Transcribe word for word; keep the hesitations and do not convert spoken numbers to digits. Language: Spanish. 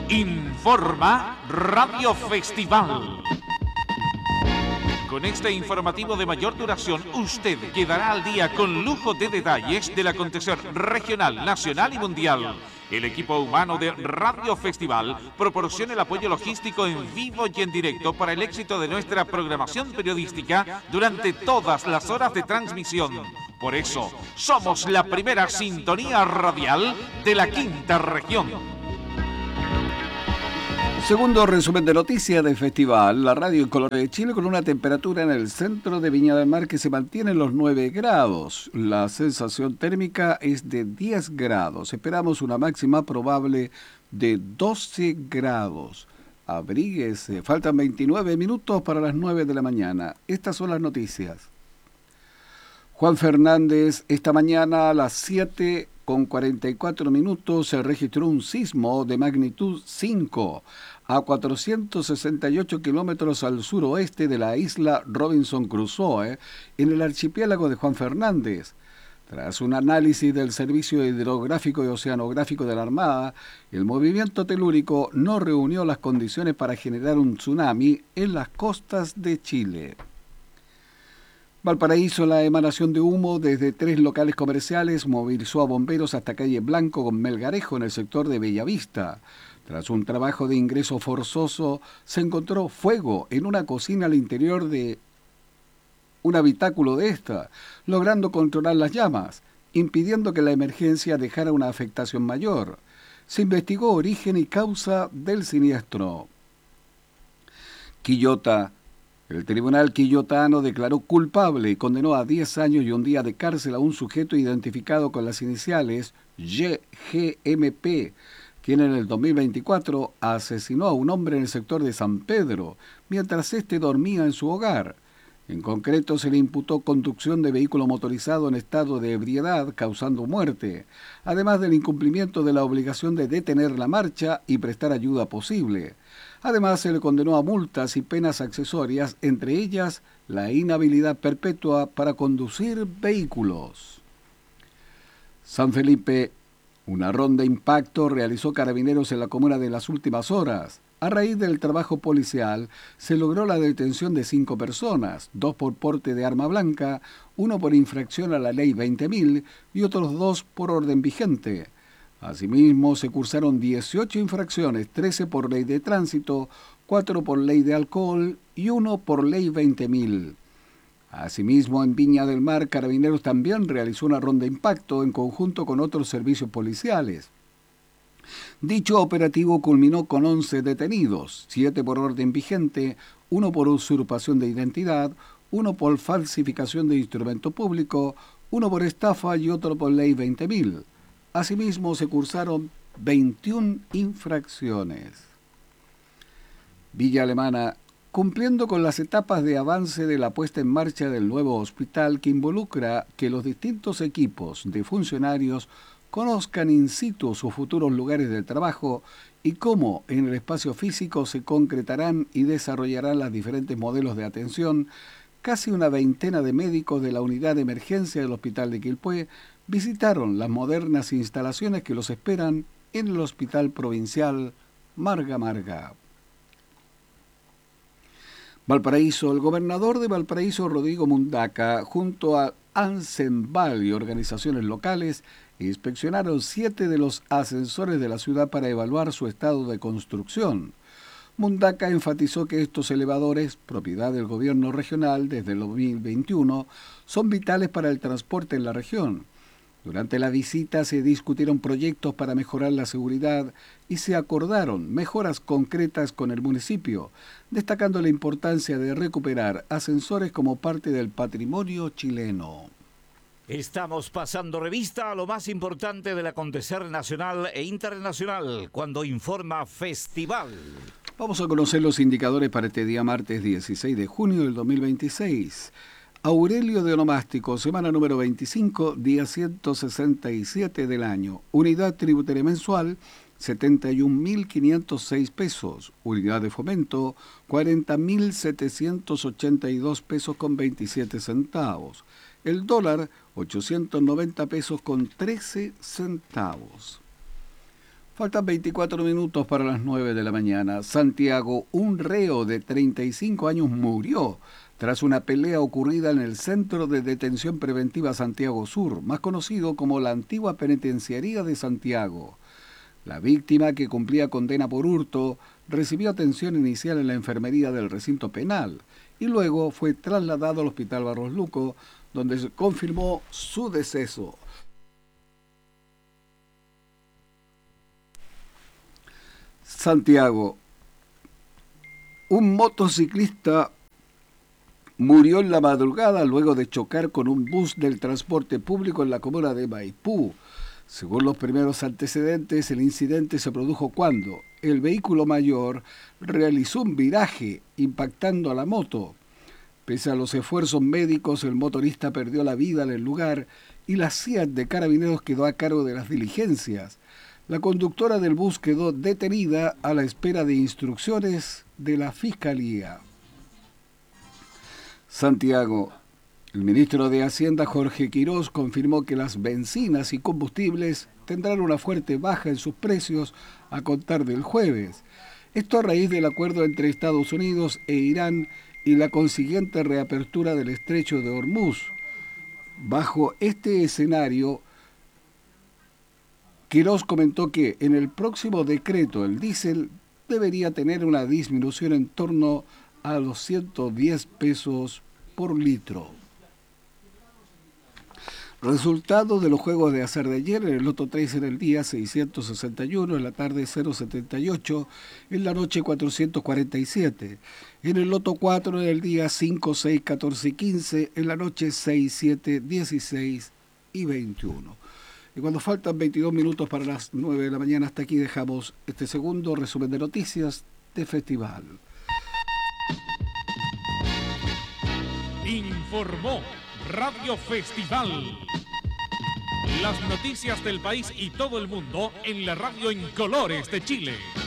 Informa Radio Festival. Con este informativo de mayor duración, usted quedará al día con lujo de detalles del acontecer regional, nacional y mundial. El equipo humano de Radio Festival proporciona el apoyo logístico en vivo y en directo para el éxito de nuestra programación periodística durante todas las horas de transmisión. Por eso, somos la primera sintonía radial de la quinta región. Segundo resumen de noticias del festival, la radio en color de Chile con una temperatura en el centro de Viña del Mar que se mantiene en los nueve grados. La sensación térmica es de diez grados. Esperamos una máxima probable de doce grados. Abríguese, faltan veintinueve minutos para las nueve de la mañana. Estas son las noticias. Juan Fernández, esta mañana a las siete con cuarenta y cuatro minutos se registró un sismo de magnitud cinco a cuatrocientos sesenta y ocho kilómetros al suroeste de la isla Robinson Crusoe, en el archipiélago de Juan Fernández. Tras un análisis del Servicio Hidrográfico y Oceanográfico de la Armada, el movimiento telúrico no reunió las condiciones para generar un tsunami en las costas de Chile. Valparaíso, la emanación de humo desde tres locales comerciales movilizó a bomberos hasta calle Blanco con Melgarejo en el sector de Bellavista. Tras un trabajo de ingreso forzoso, se encontró fuego en una cocina al interior de un habitáculo de esta, logrando controlar las llamas, impidiendo que la emergencia dejara una afectación mayor. Se investigó origen y causa del siniestro. Quillota. El tribunal quillotano declaró culpable y condenó a diez años y un día de cárcel a un sujeto identificado con las iniciales Y G M P, quien en el dos mil veinticuatro asesinó a un hombre en el sector de San Pedro, mientras éste dormía en su hogar. En concreto, se le imputó conducción de vehículo motorizado en estado de ebriedad, causando muerte, además del incumplimiento de la obligación de detener la marcha y prestar ayuda posible. Además, se le condenó a multas y penas accesorias, entre ellas la inhabilidad perpetua para conducir vehículos. San Felipe. Una ronda impacto realizó Carabineros en la comuna de las últimas horas. A raíz del trabajo policial, se logró la detención de cinco personas, dos por porte de arma blanca, uno por infracción a la ley veinte mil y otros dos por orden vigente. Asimismo, se cursaron dieciocho infracciones, trece por ley de tránsito, cuatro por ley de alcohol y uno por ley veinte mil. Asimismo, en Viña del Mar, Carabineros también realizó una ronda impacto en conjunto con otros servicios policiales. Dicho operativo culminó con once detenidos, siete por orden vigente, uno por usurpación de identidad, uno por falsificación de instrumento público, uno por estafa y otro por ley veinte mil. Asimismo, se cursaron veintiuna infracciones. Villa Alemana. Cumpliendo con las etapas de avance de la puesta en marcha del nuevo hospital, que involucra que los distintos equipos de funcionarios conozcan in situ sus futuros lugares de trabajo y cómo en el espacio físico se concretarán y desarrollarán los diferentes modelos de atención, casi una veintena de médicos de la unidad de emergencia del Hospital de Quilpué visitaron las modernas instalaciones que los esperan en el Hospital Provincial Marga Marga. Valparaíso. El gobernador de Valparaíso, Rodrigo Mundaca, junto a Ansenval y organizaciones locales, inspeccionaron siete de los ascensores de la ciudad para evaluar su estado de construcción. Mundaca enfatizó que estos elevadores, propiedad del gobierno regional desde el dos mil veintiuno, son vitales para el transporte en la región. Durante la visita se discutieron proyectos para mejorar la seguridad y se acordaron mejoras concretas con el municipio, destacando la importancia de recuperar ascensores como parte del patrimonio chileno. Estamos pasando revista a lo más importante del acontecer nacional e internacional cuando informa Festival. Vamos a conocer los indicadores para este día martes dieciséis de junio del dos mil veintiséis. Aurelio de Onomástico, semana número veinticinco, día ciento sesenta y siete del año. Unidad tributaria mensual, setenta y un mil quinientos seis pesos. Unidad de fomento, cuarenta mil setecientos ochenta y dos pesos con veintisiete centavos. El dólar, ochocientos noventa pesos con trece centavos. Faltan veinticuatro minutos para las nueve de la mañana. Santiago, un reo de treinta y cinco años murió tras una pelea ocurrida en el Centro de Detención Preventiva Santiago Sur, más conocido como la antigua Penitenciaría de Santiago. La víctima, que cumplía condena por hurto, recibió atención inicial en la enfermería del recinto penal y luego fue trasladado al Hospital Barros Luco, donde se confirmó su deceso. Santiago. Un motociclista murió en la madrugada luego de chocar con un bus del transporte público en la comuna de Maipú. Según los primeros antecedentes, el incidente se produjo cuando el vehículo mayor realizó un viraje impactando a la moto. Pese a los esfuerzos médicos, el motorista perdió la vida en el lugar y la C I A T de Carabineros quedó a cargo de las diligencias. La conductora del bus quedó detenida a la espera de instrucciones de la Fiscalía. Santiago. El ministro de Hacienda, Jorge Quirós, confirmó que las bencinas y combustibles tendrán una fuerte baja en sus precios a contar del jueves. Esto a raíz del acuerdo entre Estados Unidos e Irán y la consiguiente reapertura del estrecho de Hormuz. Bajo este escenario, Quirós comentó que en el próximo decreto el diésel debería tener una disminución en torno a los ciento diez pesos por litro. Resultado de los juegos de azar de ayer: en el Loto tres en el día seiscientos sesenta y uno, en la tarde cero setenta y ocho, en la noche cuatrocientos cuarenta y siete. En el Loto cuatro en el día cinco, seis, catorce y quince, en la noche seis, siete, dieciséis y veintiuno. Y cuando faltan veintidós minutos para las nueve de la mañana, hasta aquí dejamos este segundo resumen de noticias de Festival. Informó Radio Festival. Las noticias del país y todo el mundo en la radio en colores de Chile.